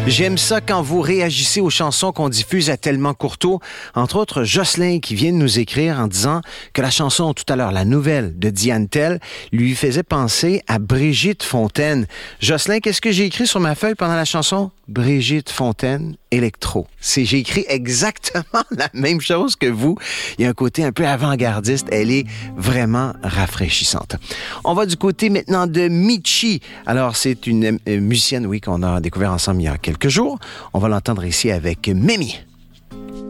J'aime ça quand vous réagissez aux chansons qu'on diffuse à Tellement Courteau. Entre autres, Jocelyn qui vient de nous écrire en disant que la chanson tout à l'heure, la nouvelle de Diane Tell, lui faisait penser à Brigitte Fontaine. Jocelyn, qu'est-ce que j'ai écrit sur ma feuille pendant la chanson? Brigitte Fontaine, électro. J'ai écrit exactement la même chose que vous. Il y a un côté un peu avant-gardiste. Elle est vraiment rafraîchissante. On va du côté maintenant de Michi. Alors, c'est une musicienne, oui, qu'on a découvert ensemble il y a quelques jours. On va l'entendre ici avec Mimi.